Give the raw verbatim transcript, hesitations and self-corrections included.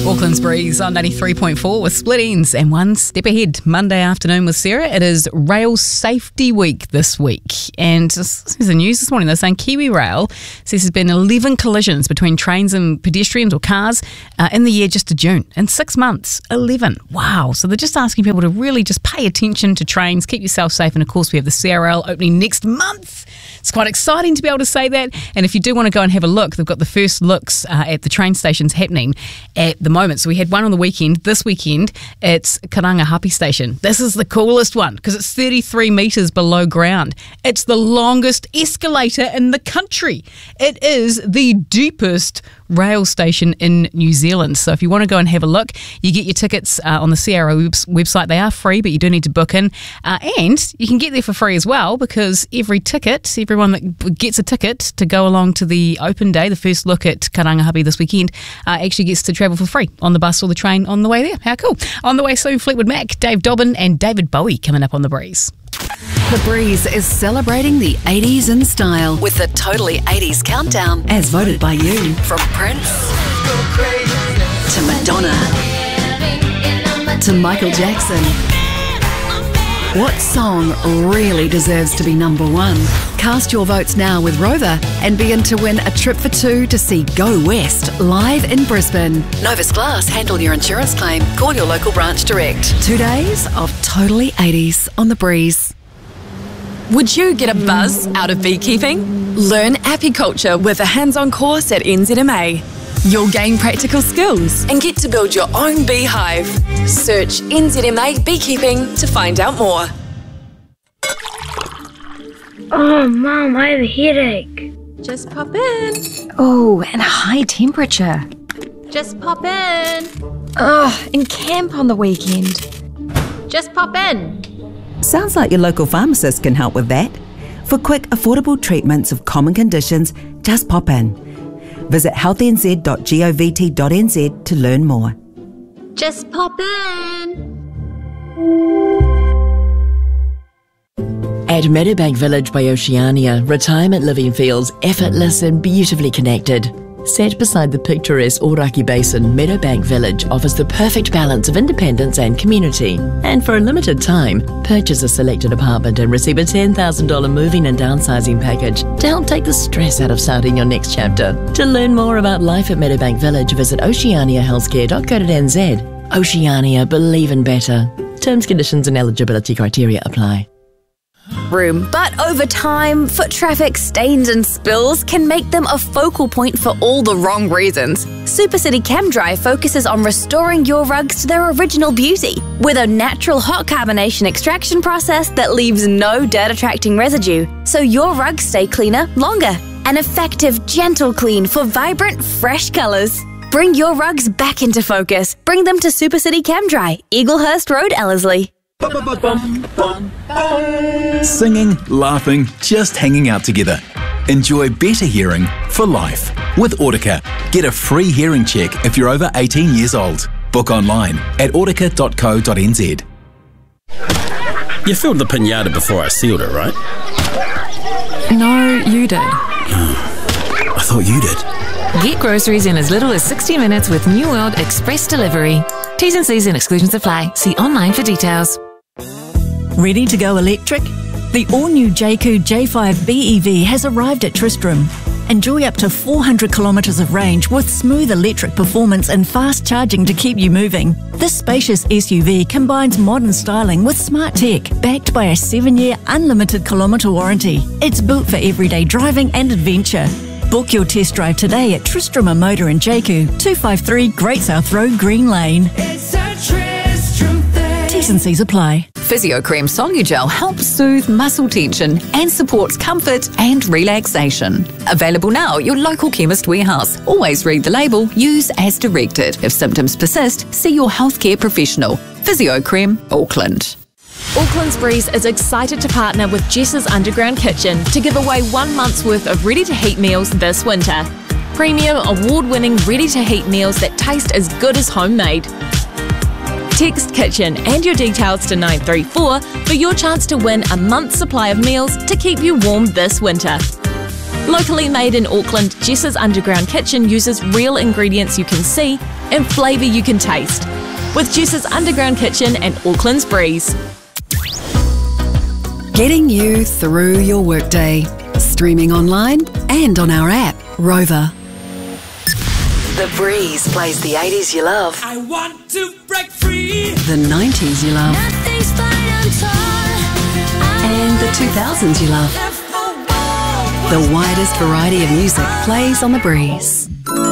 Auckland's Breeze on ninety-three point four with Split Ends and One Step Ahead. Monday afternoon with Sarah. It is Rail Safety Week this week. And this is the news this morning. They're saying Kiwi Rail says there's been eleven collisions between trains and pedestrians or cars uh, in the year just to June. In six months, eleven. Wow. So they're just asking people to really just pay attention to trains, keep yourself safe. And of course, we have the C R L opening next month. It's quite exciting to be able to say that. And if you do want to go and have a look, they've got the first looks uh, at the train stations happening at the moment. So we had one on the weekend. This weekend, it's Karangahape Station. This is the coolest one because it's thirty-three metres below ground. It's the longest escalator in the country. It is the deepest rail station in New Zealand. So if you want to go and have a look, you get your tickets uh, on the C R O web- website. They are free, but you do need to book in. Uh, and you can get there for free as well because every ticket, everyone that gets a ticket to go along to the open day, the first look at Karangahape this weekend, uh, actually gets to travel for free on the bus or the train on the way there. How cool. On the way soon, Fleetwood Mac, Dave Dobbin and David Bowie coming up on The Breeze. The Breeze is celebrating the eighties in style with the Totally eighties Countdown, as voted by you. From Prince to Madonna to Michael Jackson. What song really deserves to be number one? Cast your votes now with Rover and begin to win a trip for two to see Go West live in Brisbane. Novus Glass handle your insurance claim. Call your local branch direct. Two days of Totally eighties on The Breeze. Would you get a buzz out of beekeeping? Learn apiculture with a hands-on course at N Z M A. You'll gain practical skills and get to build your own beehive. Search N Z M A Beekeeping to find out more. Oh, Mum, I have a headache. Just pop in. Oh, and a high temperature. Just pop in. Oh, and camp on the weekend. Just pop in. Sounds like your local pharmacist can help with that. For quick, affordable treatments of common conditions, just pop in. Visit healthy n z dot govt dot n z to learn more. Just pop in. At Meadowbank Village by Oceania, retirement living feels effortless and beautifully connected. Set beside the picturesque Oraki Basin, Meadowbank Village offers the perfect balance of independence and community. And for a limited time, purchase a selected apartment and receive a ten thousand dollars moving and downsizing package to help take the stress out of starting your next chapter. To learn more about life at Meadowbank Village, visit oceania healthcare dot co dot n z. Oceania, believe in better. Terms, conditions and eligibility criteria apply. Room, but over time, foot traffic, stains and spills can make them a focal point for all the wrong reasons. Supercity ChemDry focuses on restoring your rugs to their original beauty with a natural hot carbonation extraction process that leaves no dirt-attracting residue, so your rugs stay cleaner longer. An effective, gentle clean for vibrant, fresh colours. Bring your rugs back into focus. Bring them to Supercity ChemDry, Eaglehurst Road, Ellerslie. Singing, laughing, just hanging out together. Enjoy better hearing for life. With Audica, get a free hearing check if you're over eighteen years old. Book online at audica dot co dot n z. You filled the pinata before I sealed it, right? No, you did. I thought you did. Get groceries in as little as sixty minutes with New World Express Delivery. T's and C's and exclusions apply. See online for details. Ready to go electric? The all-new Jayco J five B E V has arrived at Tristram. Enjoy up to four hundred kilometres of range with smooth electric performance and fast charging to keep you moving. This spacious S U V combines modern styling with smart tech, backed by a seven-year unlimited kilometre warranty. It's built for everyday driving and adventure. Book your test drive today at Tristram Motor in Jayco, two fifty-three Great South Road, Green Lane. It's a Tristram thing. T's and C's apply. Physiocreme Solugel helps soothe muscle tension and supports comfort and relaxation. Available now at your local chemist warehouse. Always read the label, use as directed. If symptoms persist, see your healthcare professional. Physiocreme Auckland. Auckland's Breeze is excited to partner with Jess's Underground Kitchen to give away one month's worth of ready-to-heat meals this winter. Premium, award-winning ready-to-heat meals that taste as good as homemade. Text Kitchen and your details to nine three four for your chance to win a month's supply of meals to keep you warm this winter. Locally made in Auckland, Jess's Underground Kitchen uses real ingredients you can see and flavour you can taste. With Jess's Underground Kitchen and Auckland's Breeze. Getting you through your workday. Streaming online and on our app, Rover. The Breeze plays the eighties you love. I want to break free. The nineties you love. Nothing's fine, I'm torn. And the two thousands you love. The widest variety of music plays on The Breeze.